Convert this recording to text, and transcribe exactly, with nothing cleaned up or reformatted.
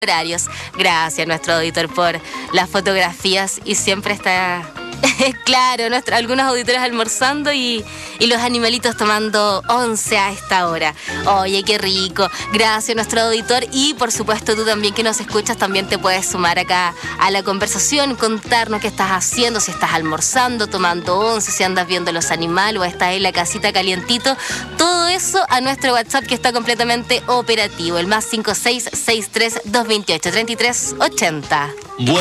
horarios. Gracias a nuestro auditor por las fotografías y siempre está... Claro, nuestro, algunos auditores almorzando y, y los animalitos tomando once a esta hora. Oye, qué rico. Gracias a nuestro auditor y por supuesto tú también que nos escuchas también te puedes sumar acá a la conversación, contarnos qué estás haciendo, si estás almorzando, tomando once, si andas viendo los animales o estás en la casita calientito. Todo eso a nuestro WhatsApp que está completamente operativo, el más cinco seis seis tres dos dos ocho tres tres ocho cero.